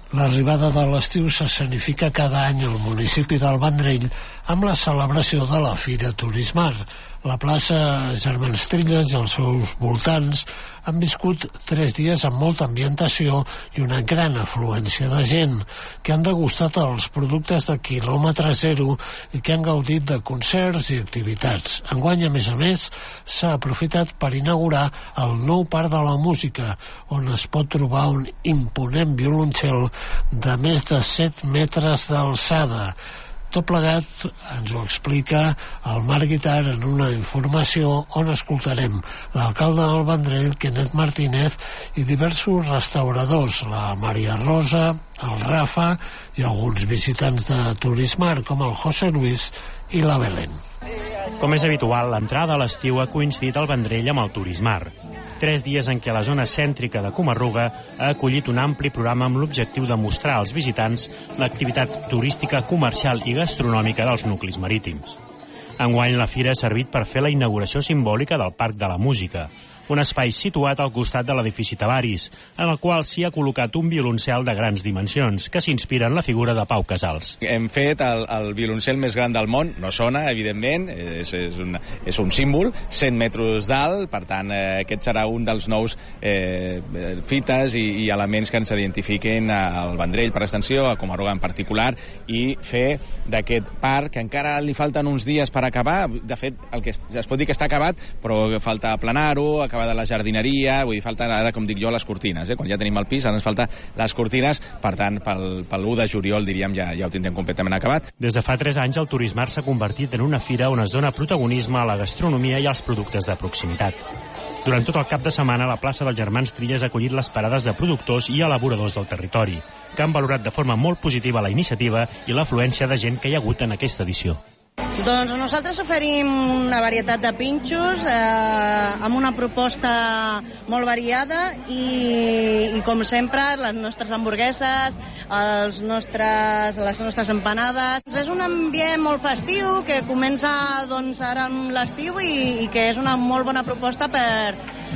L'arribada de l'estiu s'escenifica cada any al municipi del Vendrell amb la celebració de la Fira Turismar. La plaça Germans Trilles i els seus voltants han viscut 3 dies amb molta ambientació i una gran afluència de gent que han degustat els productes de quilòmetre zero i que han gaudit de concerts i activitats. Enguany, a més, s'ha aprofitat per inaugurar el nou Parc de la Música, on es pot trobar un imponent violoncel de més de 7 metres d'alçada. Tot plegat ens ho explica el Marc Guitar en una informació on escoltarem l'alcalde del Vendrell, Kenneth Martínez, i diversos restauradors, la Maria Rosa, el Rafa i alguns visitants de Turismar, com el José Luis i la Belén. Com és habitual, l'entrada a l'estiu ha coincidit al Vendrell amb el Turismar. 3 dies en què la zona cèntrica de Comarruga ha acollit un ampli programa amb l'objectiu de mostrar als visitants l'activitat turística, comercial i gastronòmica dels nuclis marítims. Enguany, la fira ha servit per fer la inauguració simbòlica del Parc de la Música, un espai situat al costat de l'edifici Tavaris, en el qual s'hi ha col·locat un violoncel de grans dimensions, que s'inspira en la figura de Pau Casals. Hem fet el violoncel més gran del món, no sona, evidentment, és un símbol, 100 metres d'alt, per tant, aquest serà un dels nous fites i elements que ens identifiquin al Vendrell per extensió, a Comarruga en particular, i fer d'aquest parc, que encara li falten uns dies per acabar, de fet, el que es pot dir que està acabat, però falta aplanar-ho, acabar de la jardineria, vull dir, falten ara, com dic jo, les cortines, quan ja tenim el pis, ara ens falta les cortines, per tant, pel 1 de juliol, diríem, ja ho tindrem completament acabat. Des de fa 3 anys, el Turismar s'ha convertit en una fira on es dona protagonisme a la gastronomia i als productes de proximitat. Durant tot el cap de setmana, la plaça dels Germans Trilles ha acollit les parades de productors i elaboradors del territori, que han valorat de forma molt positiva la iniciativa i l'afluència de gent que hi ha hagut en aquesta edició. Doncs nosaltres oferim una varietat de pinxos amb una proposta molt variada i com sempre, les nostres hamburgueses, les nostres empanades. És un ambient molt festiu que comença ara amb l'estiu i que és una molt bona proposta per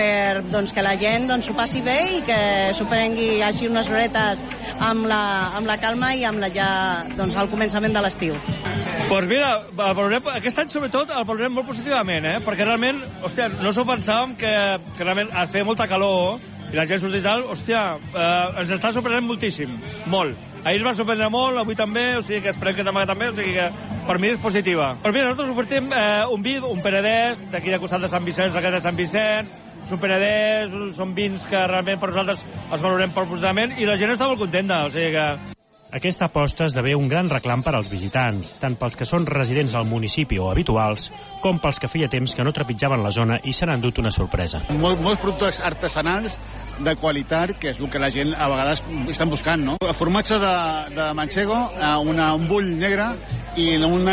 que la gent s'ho passi bé i que s'ho prengui així unes horetes amb la calma i amb el començament de l'estiu. Doncs mira, aquest any sobretot el valorem molt positivament, perquè realment, hòstia, no s'ho pensàvem que realment es feia molta calor i la gent sortit i tal, hòstia, ens està sorprenent moltíssim, molt. Ahir es va sorprendre molt, avui també, o sigui que esperem que demà també, o sigui que per mi és positiva. Doncs mira, nosaltres ofertim un vi, un penedès, d'aquí de costat de Sant Vicenç, d'aquest de Sant Vicenç, són penedès, són vins que realment per nosaltres els valorem molt positivament i la gent està molt contenta, o sigui que... Aquesta aposta esdevé un gran reclam per als visitants, tant pels que són residents al municipi o habituals, com pels que feia temps que no trepitjaven la zona i s'han endut una sorpresa. Molts productes artesanals de qualitat, que és el que la gent a vegades estan buscant, no? El formatge de manchego, un bull negre i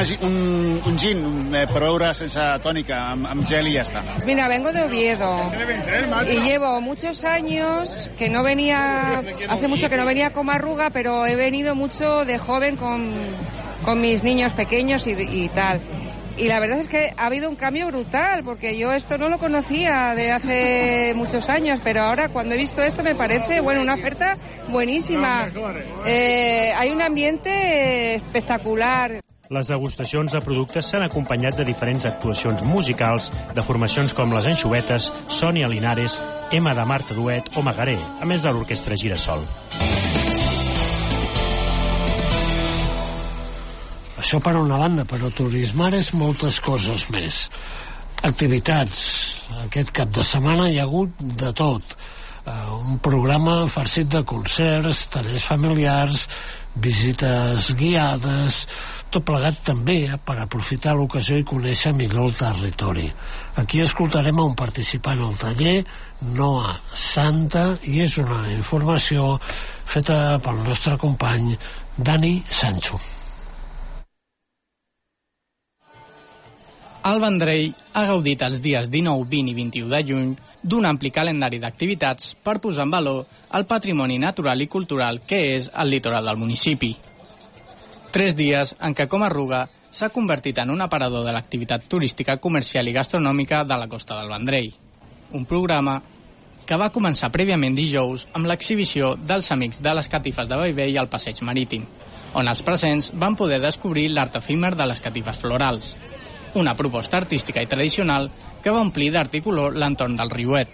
un gin per beure sense tònica, amb gel i ja està. Mira, vengo de Oviedo y llevo muchos años que no venía, hace mucho que no venía a Comarruga, pero he venido mucho de joven con mis niños pequeños y tal. Y la verdad es que ha habido un cambio brutal, porque yo esto no lo conocía de hace muchos años, pero ahora cuando he visto esto me parece, una oferta buenísima. Hay un ambiente espectacular. Les degustacions de productes s'han acompanyat de diferents actuacions musicals de formacions com les Anxovetes, Sònia Linares, Emma de Marta Duet o Magaré, a més de l'orquestra Girasol. Això per una banda, però Turismar és moltes coses més. Activitats. Aquest cap de setmana hi ha hagut de tot. Un programa farcit de concerts, tallers familiars, visites guiades, tot plegat també per aprofitar l'ocasió i conèixer millor el territori. Aquí escoltarem a un participant al taller, Noa Santa, i és una informació feta pel nostre company Dani Sancho. El Vendrell ha gaudit els dies 19, 20 i 21 de juny d'un ampli calendari d'activitats per posar en valor el patrimoni natural i cultural que és el litoral del municipi. 3 dies en què Comarruga s'ha convertit en un aparador de l'activitat turística, comercial i gastronòmica de la costa del Vendrell. Un programa que va començar prèviament dijous amb l'exhibició dels Amics de les Catifes de Bellvei al Passeig Marítim, on els presents van poder descobrir l'art efímer de les catifes florals, una proposta artística i tradicional que va omplir d'art i color l'entorn del riuet.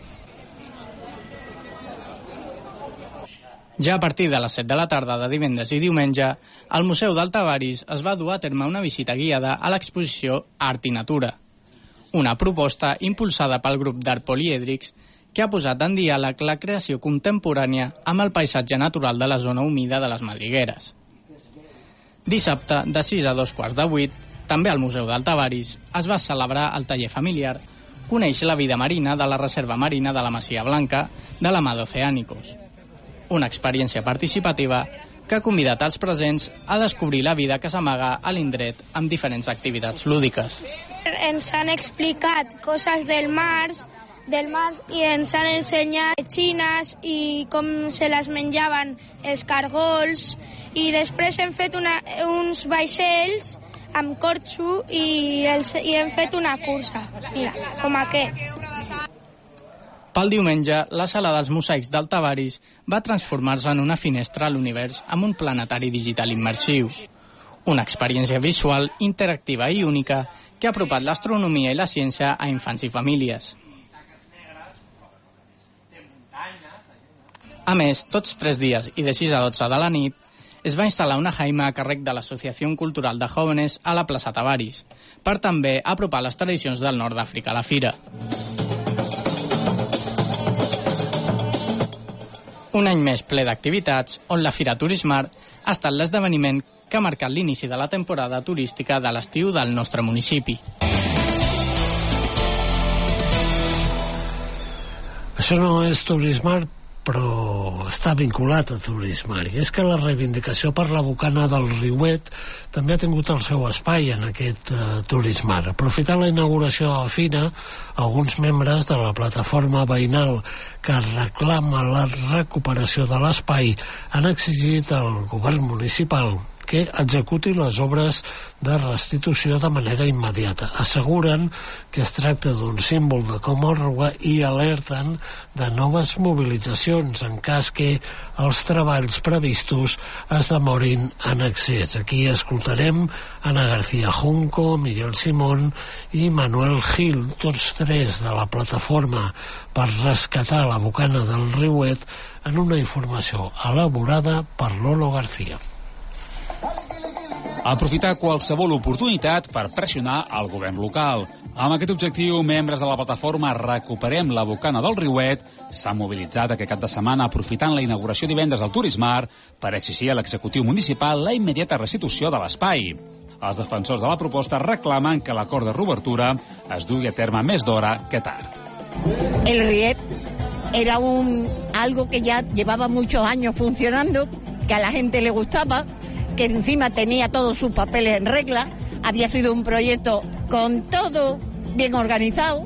Ja a partir de les 7 de la tarda de divendres i diumenge, al Museu del Tavaris es va dur a terme una visita guiada a l'exposició Art i Natura, una proposta impulsada pel grup d'art polièdrics que ha posat en diàleg la creació contemporània amb el paisatge natural de la zona humida de les Madrigueres. Dissabte, de 6 a 2:15, també al Museu del Tavaris, es va celebrar el taller familiar Coneix la vida marina de la Reserva Marina de la Masia Blanca de la mà d'Oceànicos, una experiència participativa que ha convidat els presents a descobrir la vida que s'amaga a l'indret amb diferents activitats lúdiques. Ens han explicat coses del mar i ens han ensenyat xines i com se les menjaven els cargols, i després hem fet uns vaixells amb corxo i hem fet una cursa, mira, com aquest. Pel diumenge, la sala dels mosaics del Tavaris va transformar-se en una finestra a l'univers amb un planetari digital immersiu, una experiència visual interactiva i única que ha apropat l'astronomia i la ciència a infants i famílies. A més, tots 3 dies i de 6 a 12 de la nit, es va instal·lar una jaima a càrrec de l'Associació Cultural de Jóvenes a la plaça Tavaris, per també apropar les tradicions del nord d'Àfrica a la fira. Un any més ple d'activitats, on la Fira Turismar ha estat l'esdeveniment que ha marcat l'inici de la temporada turística de l'estiu del nostre municipi. Això no és Turismar, però està vinculat a Turismar, i és que la reivindicació per la bocana del Riuet també ha tingut el seu espai en aquest Turismar. Aprofitant la inauguració de la fira, alguns membres de la plataforma veïnal que reclama la recuperació de l'espai han exigit al govern municipal que executi les obres de restitució de manera immediata. Asseguren que es tracta d'un símbol de Comorrua i alerten de noves mobilitzacions en cas que els treballs previstos es demorin en excés. Aquí escoltarem Ana García Junco, Miguel Simón i Manuel Gil, tots 3 de la plataforma per rescatar la bocana del Riuet, en una informació elaborada per Lolo García. Aprofitar qualsevol oportunitat per pressionar el govern local. Amb aquest objectiu, membres de la plataforma Recuperem la bocana del Riuet s'han mobilitzat aquest cap de setmana aprofitant la inauguració divendres del Turismar per exigir a l'executiu municipal la immediata restitució de l'espai. Els defensors de la proposta reclamen que l'acord de reobertura es dugui a terme més d'hora que tard. El Riet era algo que ya llevaba muchos años funcionando, que a la gente le gustaba, que encima tenía todos sus papeles en regla, había sido un proyecto con todo bien organizado.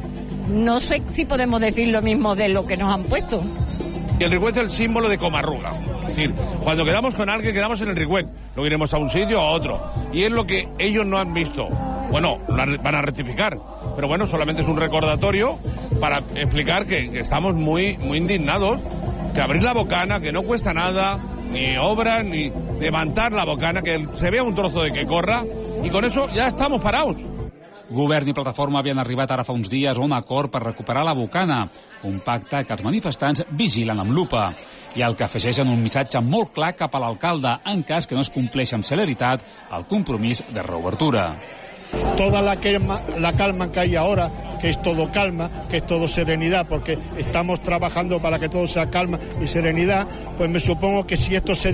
No sé si podemos decir lo mismo de lo que nos han puesto. El Riuet es el símbolo de Comarruga. Es decir, cuando quedamos con alguien, quedamos en el Riuet. Luego iremos a un sitio o a otro. Y es lo que ellos no han visto. Bueno, van a rectificar. Pero bueno, solamente es un recordatorio para explicar que estamos muy indignados. Que abrir la bocana, que no cuesta nada, ni obras, ni levantar la bocana, que se vea un trozo de que corra, i con eso ja estamos parados. Govern i plataforma havien arribat ara fa uns dies a un acord per recuperar la bocana, un pacte que els manifestants vigilen amb lupa, i el que afegeixen un missatge molt clar cap a l'alcalde en cas que no es compleixi amb celeritat el compromís de reobertura. Toda la calma que hay ahora, que es todo calma, que es todo serenidad, porque estamos trabajando para que todo sea calma y serenidad, pues me supongo que si esto se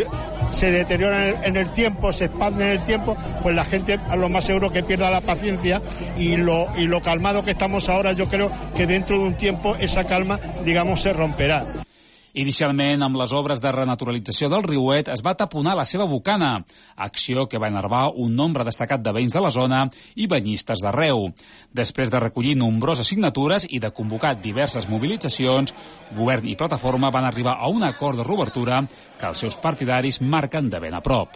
deteriora en el tiempo, se expande en el tiempo, pues la gente a lo más seguro que pierda la paciencia y lo calmado que estamos ahora, yo creo que dentro de un tiempo esa calma, digamos, se romperá. Inicialment, amb les obres de renaturalització del Riuet, es va taponar la seva bocana, acció que va enervar un nombre destacat de veïns de la zona i banyistes d'arreu. Després de recollir nombroses signatures i de convocar diverses mobilitzacions, govern i plataforma van arribar a un acord de reobertura que els seus partidaris marquen de ben a prop.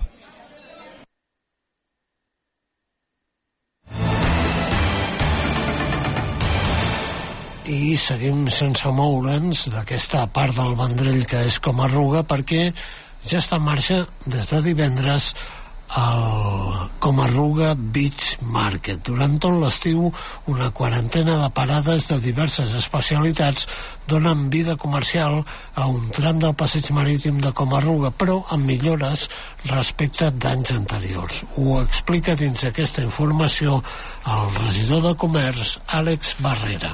i seguim sense moure'ns d'aquesta part del Vendrell que és Comarruga, perquè ja està en marxa des de divendres al Comarruga Beach Market. Durant tot l'estiu, una quarantena de parades de diverses especialitats donen vida comercial a un tram del passeig marítim de Comarruga, però amb millores respecte d'anys anteriors. Ho explica dins aquesta informació el regidor de Comerç, Àlex Barrera.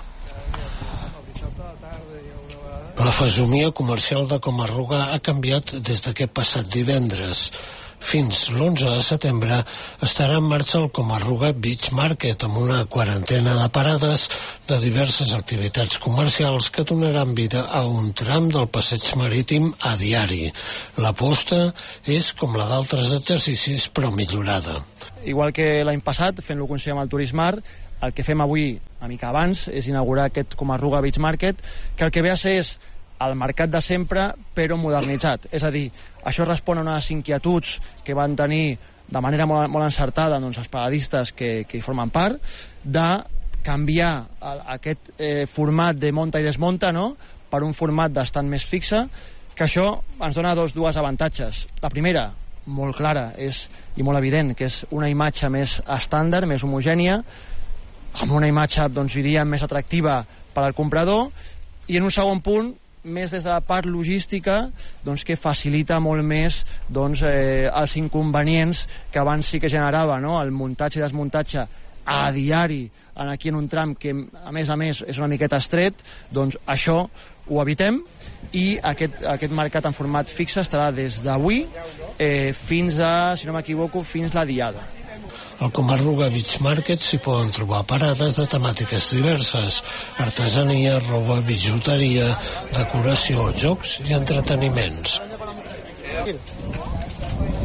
La fesomia comercial de Comarruga ha canviat des d'aquest passat divendres. Fins l'11 de setembre estarà en marxa el Comarruga Beach Market amb una quarantena de parades de diverses activitats comercials que donaran vida a un tram del passeig marítim a diari. L'aposta és com la d'altres exercicis, però millorada. Igual que l'any passat, fent-lo coincidir amb el Turismar, el que fem avui, una mica abans, és inaugurar aquest Comarruga Beach Market, que el que ve a ser és el mercat de sempre, però modernitzat. És a dir, això respon a unes inquietuds que van tenir de manera molt encertada doncs, els paradistes que hi formen part, de canviar aquest format de monta i desmunta, no?, per un format d'estant més fixe, que això ens dona dues avantatges. La primera, molt clara i molt evident, que és una imatge més estàndard, més homogènia, amb una imatge, doncs, diríem, més atractiva per al comprador, i en un segon punt, més des de la part logística, doncs, que facilita molt més doncs, els inconvenients que abans sí que generava, no?, el muntatge i desmuntatge a diari aquí en un tram que a més és una miqueta estret, doncs això ho evitem, i aquest mercat en format fixe estarà des d'avui fins a, si no m'equivoco, fins la diada. Al Comarruga Beach Market s'hi poden trobar parades de temàtiques diverses: artesania, roba, bijuteria, decoració, jocs i entreteniments.